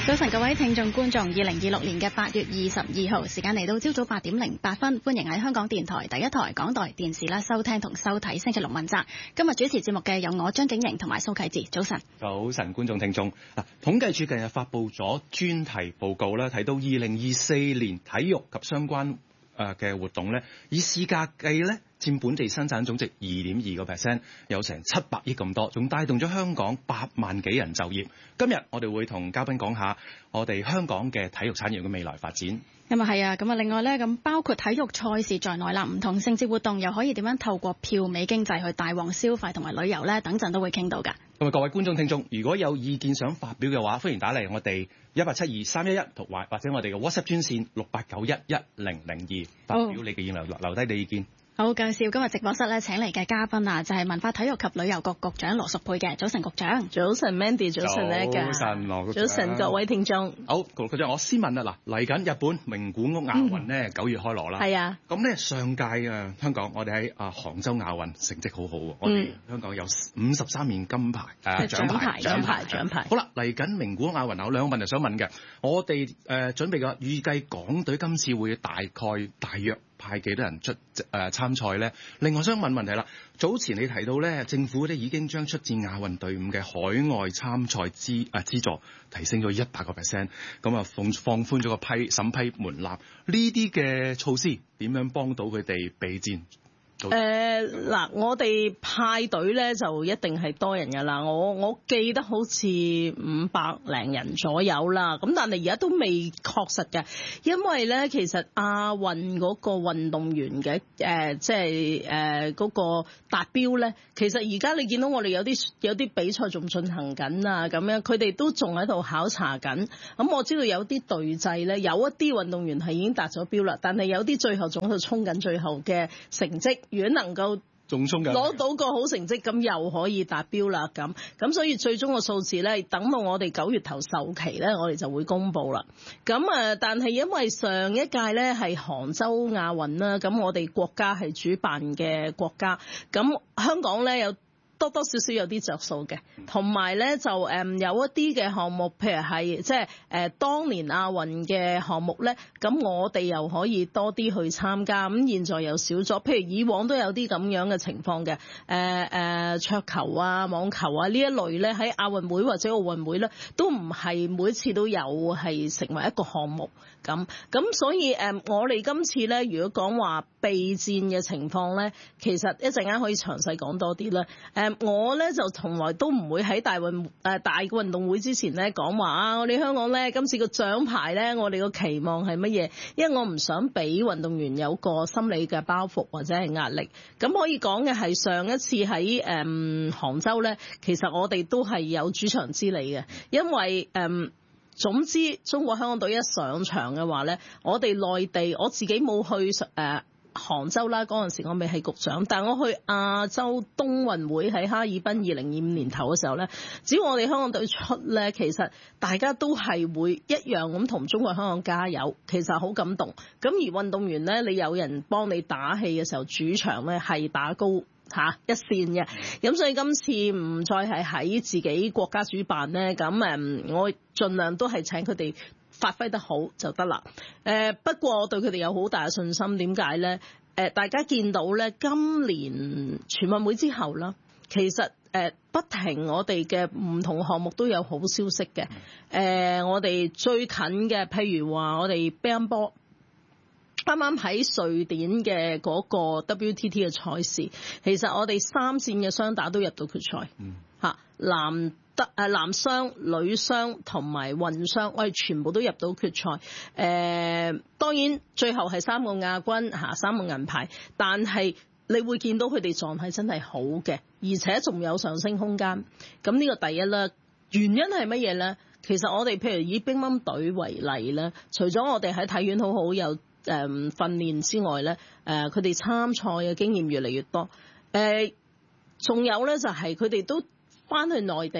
早晨各位聽眾觀眾，2026年嘅8月22號，時間嚟到朝早8點08分，歡迎喺香港電台第一台港台電視啦收聽同收睇星期六問責。今日主持節目嘅有我張景瑩同埋蘇啟智。早晨， 早晨，觀眾聽眾。統計處近日發布咗專題報告啦，睇到2024年體育及相關嘅活動咧，以市價計咧，佔本地生產總值2.2%，有成700億咁多，仲帶動咗香港8萬幾人就業。今日我哋會同嘉賓講下我哋香港嘅體育產業嘅未來發展。 咁啊係啊，咁啊另外咧，咁包括體育賽事在內啦，唔同盛事活動又可以點樣透過票尾經濟去帶旺消費同埋旅遊咧？等陣都會傾到㗎。 咁啊，各位觀眾聽眾，如果有意見想發表嘅話，歡迎打嚟我哋1872-311或者我哋嘅 WhatsApp 專線68911002，發表你嘅意見，留低你意見。 好，介紹今日直播室咧請嚟嘅嘉賓啊，就係文化體育及旅遊局局長羅淑佩嘅。早晨，局長。 早晨 Mandy， 早晨 Lega。 早晨，羅局長。 早晨，各位聽眾。 好，局長，我先問啦，嗱，嚟緊日本名古屋亞運咧9月開鑼啦。係啊。咁咧上屆香港我哋喺杭州亞運成績好好喎，我哋香港有53面金牌獎牌。好啦，嚟緊名古屋亞運有兩個問題想問嘅，我哋準備嘅預計港隊今次會大約派幾多人出參賽咧？另外想問問題啦，早前你提到咧，政府咧已經將出戰亞運隊伍嘅海外參賽資助提升咗100%，咁啊放寬咗個審批門檻，呢啲嘅措施點樣幫到佢哋備戰？ 嗱，我哋派隊咧就一定係多人㗎啦。我記得好似500零人左右啦。咁但係而家都未確實嘅，因為咧其實亞運嗰個運動員嘅即係嗰個達標咧，其實而家你見到我哋有啲比賽仲進行緊啊，咁樣佢哋都仲喺度考察緊。咁我知道有啲隊際咧，有一啲運動員係已經達咗標啦，但係有啲最後仲喺度衝緊最後嘅成績。如果能夠攞到個好成績，咁又可以達標啦。咁所以最終個數字咧，等到我哋9月頭首期咧，我哋就會公布啦。咁但係因為上一屆咧係杭州亞運啦，咁我哋國家係主辦嘅國家，咁香港咧有多多少少有啲着數嘅，同埋咧就有一啲嘅項目，譬如係即係當年亞運嘅項目咧，咁我哋又可以多啲去參加。咁現在又少咗，譬如以往都有啲咁樣嘅情況嘅，桌球啊、網球啊呢一類咧，喺亞運會或者奧運會咧，都唔係每次都有係成為一個項目咁。所以我哋今次咧，如果講話備戰嘅情況咧，其實一陣間可以詳細講多啲啦。我咧就從來都唔會喺大運動會之前咧講話我哋香港咧今次個獎牌咧，我哋個期望係乜嘢？因為我唔想俾運動員有個心理嘅包袱或者係壓力。咁可以講嘅係上一次喺杭州咧，其實我哋都係有主場之利嘅，因為總之中國香港隊一上場嘅話咧，我哋內地我自己冇去杭州啦，嗰陣時我未係局長，但我去亞洲冬運會喺哈爾濱2025年頭嘅時候咧，只要我哋香港隊出咧，其實大家都係會一樣咁同中國香港加油，其實好感動。咁而運動員咧，你有人幫你打氣嘅時候，主場咧係打高一線嘅。咁所以今次唔再係喺自己國家主辦咧，咁我盡量都係請佢哋發揮得好就得啦。不過我對佢哋有好大嘅信心，點解咧？大家見到咧，今年全運會之後啦，其實不停我哋嘅唔同項目都有好消息嘅。我哋最近嘅，譬如話我哋乒乓波，啱啱喺瑞典嘅嗰個 WTT 嘅賽事，其實我哋3線嘅雙打都入到決賽。男雙、女雙同埋混雙，我哋全部都入到決賽。當然最後係3個亞軍3個銀牌，但係你會見到佢哋狀態真係好嘅，而且仲有上升空間。咁呢個第一啦。原因係乜嘢咧？其實我哋譬如以乒乓隊為例咧，除咗我哋喺體院好好有訓練之外咧，佢哋參賽嘅經驗越嚟越多。仲有咧就係佢哋都翻去內地。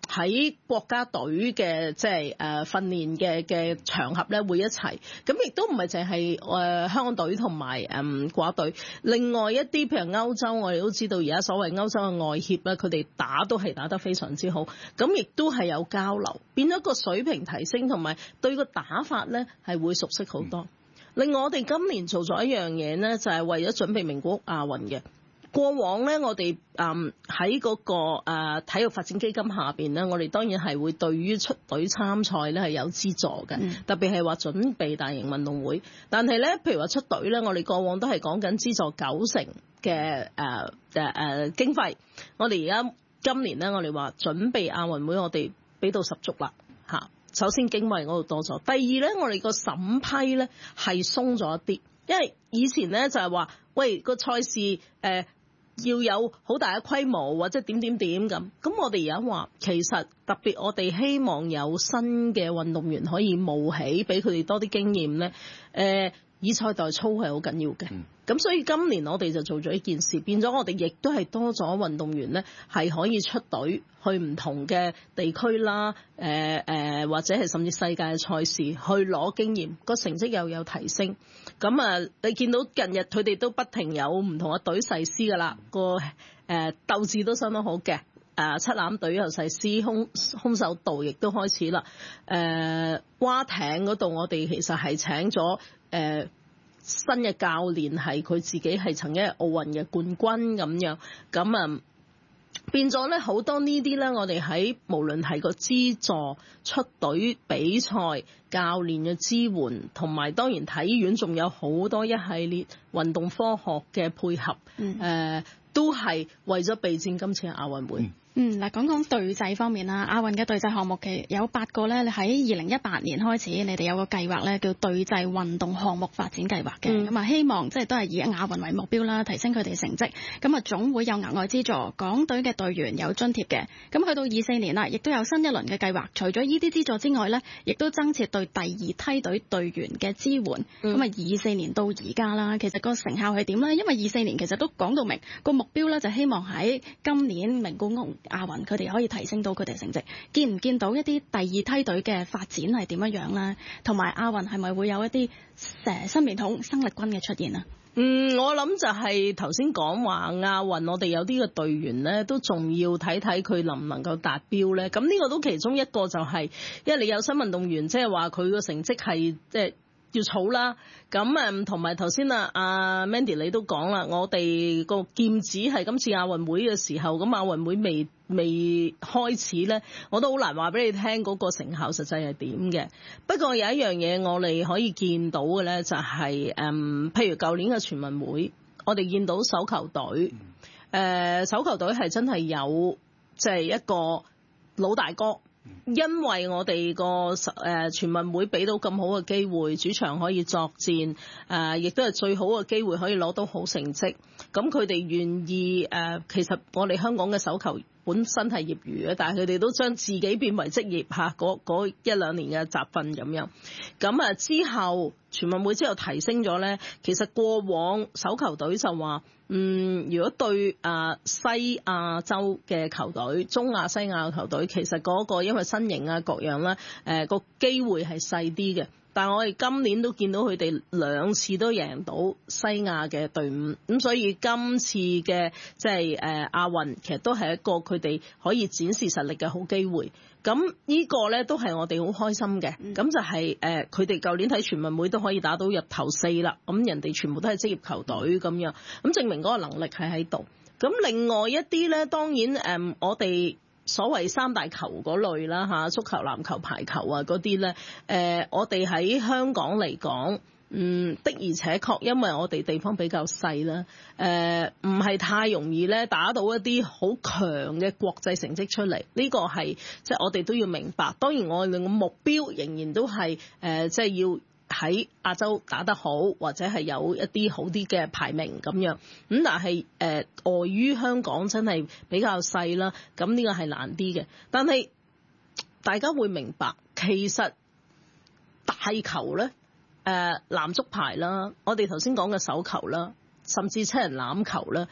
喺國家隊嘅即係訓練嘅場合咧會一齊，咁亦都唔係淨係香港隊同埋國家隊，另外一啲譬如歐洲，我哋都知道而家所謂歐洲嘅外協咧，佢哋都係打得非常之好，咁亦都係有交流，變咗個水平提升，同埋對個打法咧係會熟悉好多。另外我哋今年做咗一樣嘢咧，就係為咗準備名古屋亞運嘅。過往咧，我哋喺嗰個體育發展基金下邊咧，我哋當然係會對於出隊參賽咧係有資助嘅，特別係話準備大型運動會。但係咧，譬如話出隊咧，我哋過往都係講緊資助90%嘅經費。我哋而家今年咧，我哋話準備亞運會，我哋俾到十足啦嚇。首先經費嗰度多咗，第二咧，我哋個審批咧係鬆咗一啲，因為以前咧就係話，喂個賽事要有好大嘅規模或者點咁，我哋而家話其實特別我哋希望有新嘅運動員可以冒起，俾佢哋多啲經驗咧。以賽代操係好緊要嘅，咁所以今年我哋就做咗一件事，變咗我哋亦都係多咗運動員咧係可以出隊去唔同嘅地區啦，或者係甚至世界嘅賽事去攞經驗，個成績又有提升。咁啊，你見到近日佢哋都不停有唔同嘅隊誓師噶啦，個鬥志都相當好嘅。七欖隊又誓師，空手道亦都開始啦。蛙艇嗰度我哋其實係請咗新嘅教練，係佢自己係曾經係奧運嘅冠軍咁樣，咁啊變咗咧好多呢啲咧，我哋喺無論係個資助、出隊比賽、教練嘅支援，同埋當然體院仲有好多一系列運動科學嘅配合，都係為咗備戰今次嘅亞運會。 嗱，講隊制方面啦，亞運嘅隊制項目其實有8個咧，喺2018年開始，你哋有個計劃咧，叫隊制運動項目發展計劃嘅，咁啊希望即係都係以亞運為目標啦，提升佢哋成績。咁啊總會有額外資助，港隊嘅隊員有津貼嘅。咁去到24年啦，亦都有新一輪嘅計劃，除咗依啲資助之外咧，亦都增設對第2梯隊隊員嘅支援。咁啊24年到而家啦，其實個成效係點咧？因為24年其實都講到明個目標咧，就希望喺今年名古屋亞運佢哋可以提升到佢哋成績，見唔見到一啲第2梯隊嘅發展係點樣樣咧？同埋亞運係咪會有一啲新面孔生力軍嘅出現啊？ 我諗就係頭先講話亞運，我哋有啲嘅隊員咧都仲要睇睇佢能唔能夠達標咧。咁呢個都其中一個就係，因為你有新運動員，即係話佢個成績係即係要儲啦。咁同埋頭先阿 Mandy 你都講啦，我哋個劍指係今次亞運會嘅時候，咁亞運會未開始咧，我都好難話俾你聽嗰個成效實際係點嘅。不過有一樣嘢我哋可以見到嘅咧，就係譬如舊年嘅全運會，我哋見到手球隊，手球隊係真係有即係一個老大哥。因為我哋個全運會俾到咁好嘅機會，主場可以作戰，亦都係最好嘅機會可以攞到好成績。咁佢哋願意其實我哋香港嘅手球本身係業餘嘅，但係佢哋都將自己變為職業嚇，嗰1-2年嘅集訓咁樣。咁之後全運會之後提升咗咧，其實過往手球隊就話，如果對西亞洲嘅球隊、中亞西亞嘅球隊，其實嗰個因為身形各樣啦，個機會係細啲嘅。但係我哋今年都見到佢哋2次都贏到西亞嘅隊伍，咁所以今次嘅即係亞運其實都係一個佢哋可以展示實力嘅好機會。咁呢個咧都係我哋好開心嘅。咁就係佢哋舊年睇全運會都可以打到入頭4啦，咁人哋全部都係職業球隊咁樣，咁證明嗰個能力係喺度。咁另外一啲咧，當然我哋所謂3大球嗰類啦嚇，足球、籃球、排球啊嗰啲咧，我哋喺香港嚟講，的而且確因為我哋地方比較細啦，唔係太容易咧打到一啲好強嘅國際成績出嚟。呢個係即係我哋都要明白。當然我哋嘅目標仍然都係即係要喺亞洲打得好，或者係有一啲好啲嘅排名咁樣。咁但係礙於香港真係比較細啦，咁呢個係難啲嘅。但係大家會明白，其實大球咧，男足排啦，我哋頭先講嘅手球啦，甚至7人欖球啦，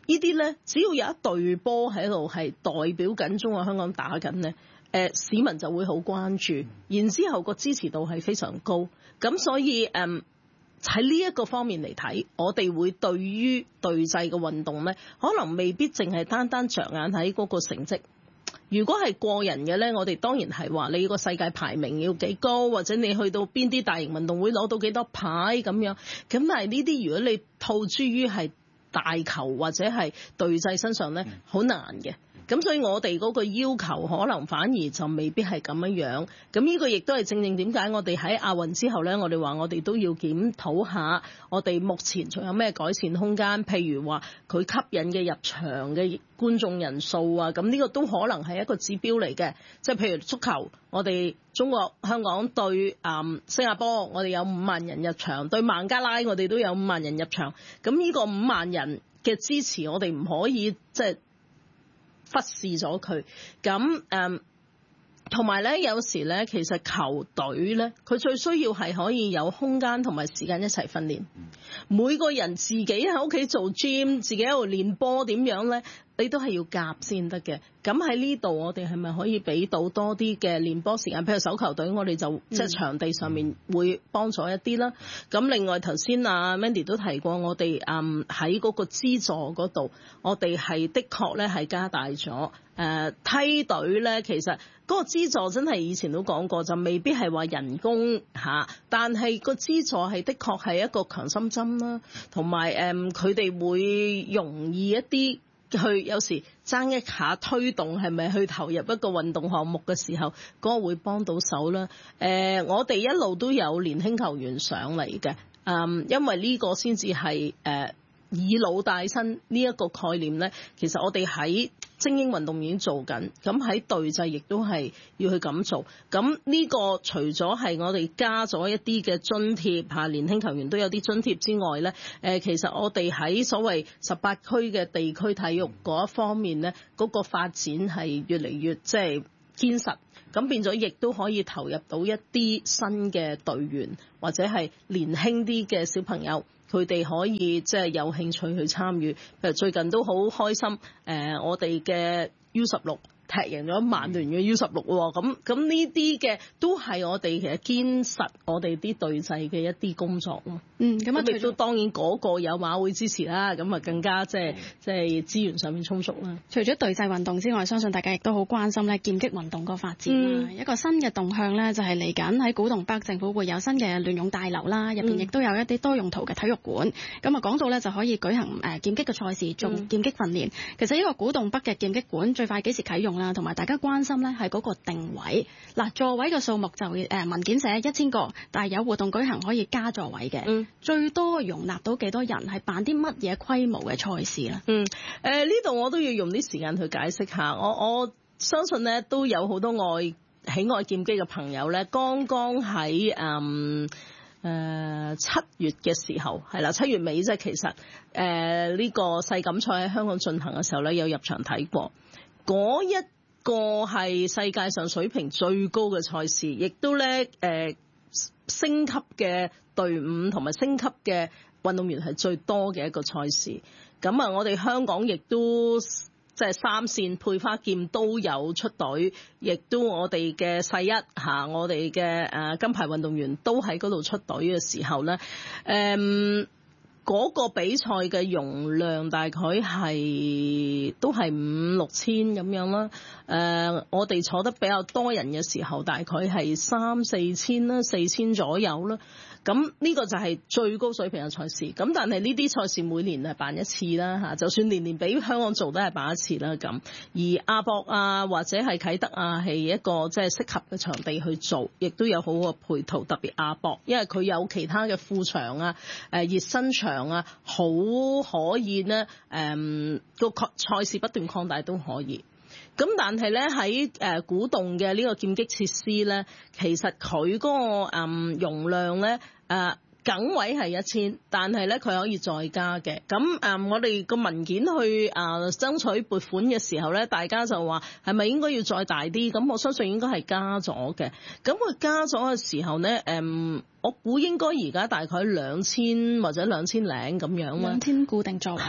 呢啲咧，只要有一隊波喺度係代表緊中國香港打緊咧，市民就會好關注，然之後個支持度係非常高。咁所以喺呢一個方面嚟睇，我哋會對於隊際嘅運動咧，可能未必淨係單單着眼喺嗰個成績。如果係個人嘅咧，我哋當然係話你個世界排名要幾高，或者你去到邊啲大型運動會攞到幾多牌咁樣。咁但係呢啲如果你套諸於係大球或者係隊際身上咧，好難嘅。咁所以我哋嗰個要求可能反而就未必係咁樣。咁呢個亦都係正正點解我哋喺亞運之後咧，我哋話我哋都要檢討下我哋目前仲有咩改善空間。譬如話佢吸引嘅入場嘅觀眾人數啊，咁呢個都可能係一個指標嚟嘅。即係譬如足球，我哋中國香港對新加坡，我哋有5萬人入場；對孟加拉，我哋都有5萬人入場。咁呢個5萬人嘅支持，我哋唔可以即係忽視咗佢。咁同埋咧，有時咧，其實球隊咧，佢最需要係可以有空間同埋時間一齊訓練。每個人自己喺屋企做 gym， 自己喺度練波點樣咧，你都係要夾先得嘅。咁喺呢度，我哋係咪可以俾到多啲嘅練波時間？譬如手球隊，我哋就即係場地上面會幫助一啲啦。咁另外頭先阿 Mandy 都提過，我哋喺嗰個資助嗰度，我哋係的確咧係加大咗。梯隊咧，其實嗰個資助真係以前都講過，就未必係話人工嚇，但係個資助係的確係一個強心針啦，同埋佢哋會容易一啲去，有時爭一下推動係咪去投入一個運動項目嘅時候，嗰個會幫到手啦。我哋一路都有年輕球員上嚟嘅，因為呢個先至係以老帶新呢一個概念咧，其實我哋喺精英運動已經做緊，咁喺隊際亦都係要去咁做。咁呢個除咗係我哋加咗一啲嘅津貼嚇，年輕球員都有啲津貼之外咧，其實我哋喺所謂18區嘅地區體育嗰一方面咧，嗰個發展係越嚟越即係堅實，咁變咗亦都可以投入到一啲新嘅隊員或者係年輕啲嘅小朋友。佢哋可以即係有興趣去參與，譬如最近都好開心，我哋嘅 U16 踢贏咗曼聯嘅 U16 喎，咁呢啲嘅都係我哋其實堅實我哋啲隊際嘅一啲工作咯。咁亦都當然嗰個有馬會支持啦，咁啊更加即係資源上面充足啦。 除咗隊際運動之外，相信大家亦都好關心咧劍擊運動個發展啦。一個新嘅動向咧，就係嚟緊喺古洞北政府會有新嘅聯用大樓啦，入邊亦都有一啲多用途嘅體育館。咁啊講到咧就可以舉行劍擊嘅賽事，做劍擊訓練。其實呢個古洞北嘅劍擊館最快幾時啟用啦？同埋大家關心咧係嗰個定位。嗱，座位嘅數目就文件寫1000個，但係有活動舉行可以加座位嘅。最多容納到幾多人？係辦啲乜嘢規模嘅賽事咧？ 呢度我都要用啲時間去解釋下。我相信咧都有好多喜愛劍擊嘅朋友咧，剛剛喺7月嘅時候係啦，7月尾啫。其實呢個世錦賽喺香港進行嘅時候咧，有入場睇過。嗰一個係世界上水平最高嘅賽事，亦都咧升級嘅隊伍同埋升級嘅運動員係最多嘅一個賽事。咁啊，我哋香港亦都即係3線配花劍都有出隊，亦都我哋嘅世一嚇，我哋嘅金牌運動員都喺嗰度出隊嘅時候咧，嗰個比賽嘅容量大概係都係5-6千咁樣啦。我哋坐得比較多人嘅時候，大概係3-4千啦，4千左右啦。咁呢個就係最高水平嘅賽事。咁但係呢啲賽事每年係辦一次啦嚇，就算年年俾香港做都係辦一次啦咁。而亞博啊或者係啟德啊係一個即係適合嘅場地去做，亦都有好嘅配套，特別亞博，因為佢有其他嘅副場啊、熱身場啊，好可以呢個賽事不斷擴大都可以。咁但係咧喺古洞嘅呢個劍擊設施咧，其實佢嗰個容量咧梗位係1000，但係咧佢可以再加嘅。咁我哋個文件去爭取撥款嘅時候咧，大家就話係咪應該要再大啲？咁我相信應該係加咗嘅。咁佢加咗嘅時候咧，我估應該而家大概2000或者2000零咁樣啦。 2000固定座位。係。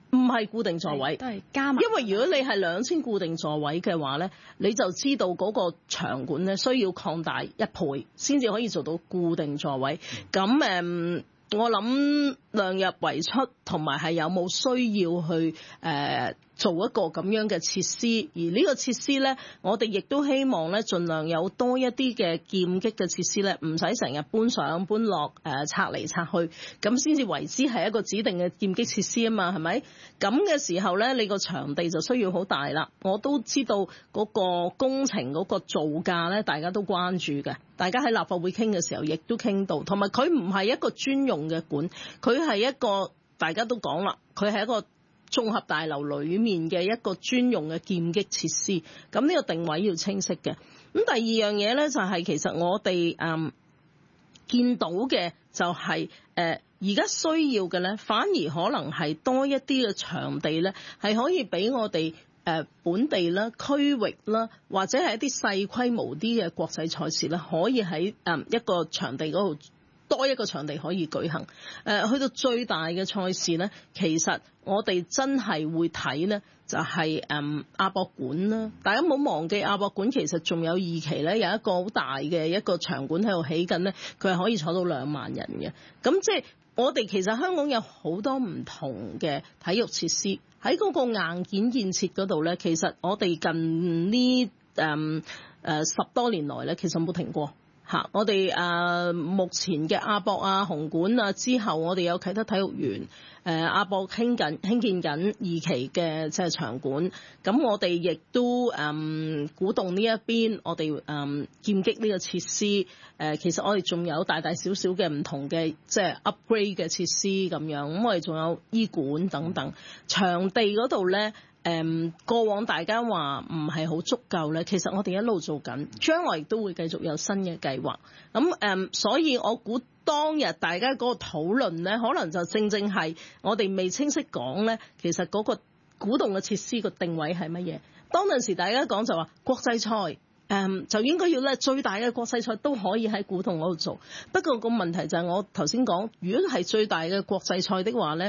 唔係固定座位， 都係加埋。 因為如果你係2000固定座位嘅話咧，你就知道嗰個場館咧需要擴大1倍，先至可以做到固定座位。咁我諗量入為出，同埋係有冇需要去做一個咁樣嘅設施，而呢個設施咧，我哋亦都希望咧，盡量有多一啲嘅劍擊嘅設施咧，唔使成日搬上搬落，拆嚟拆去，咁先至為之係一個指定嘅劍擊設施啊嘛，係咪？咁嘅時候咧，你個場地就需要好大啦。我都知道嗰個工程嗰個造價咧，大家都關注嘅。大家喺立法會傾嘅時候，亦都傾到，同埋佢唔係一個專用嘅館，佢係一個大家都講啦，佢係一個綜合大樓裏面嘅一個專用嘅劍擊設施，咁呢個定位要清晰嘅。咁第二樣嘢咧就係其實我哋見到嘅就係而家需要嘅咧，反而可能係多一啲嘅場地咧，係可以俾我哋本地啦、區域啦，或者係一啲細規模啲嘅國際賽事咧，可以喺一個場地嗰度多一個場地可以舉行。去到最大嘅賽事咧，其實我哋真係會睇咧，就係亞博館啦。大家唔好忘記亞博館其實仲有2期咧，有一個好大嘅一個場館喺度起緊咧，佢係可以坐到2萬人嘅。咁即係我哋其實香港有好多唔同嘅體育設施，喺嗰個硬件建設嗰度咧，其實我哋近呢10多年來咧，其實冇停過。我哋目前嘅亞博啊、紅館啊之後，我哋有啟德體育園，亞博興建緊2期嘅即係場館。咁我哋亦都鼓動呢一邊，我哋劍擊呢個設施。其實我哋仲有大大小小嘅唔同嘅即係 upgrade 嘅設施咁樣。咁我哋仲有醫館等等場地嗰度咧。過往大家話唔係好足夠咧，其實我哋一路做緊，將來亦都會繼續有新嘅計劃。咁所以我估當日大家嗰個討論咧，可能就正係我哋未清晰講咧，其實嗰個鼓動嘅設施個定位係乜嘢？當陣時大家講就話國際賽。就應該要咧最大嘅國際賽都可以喺古洞嗰度做，不過個問題就係我頭先講，如果係最大嘅國際賽的話咧，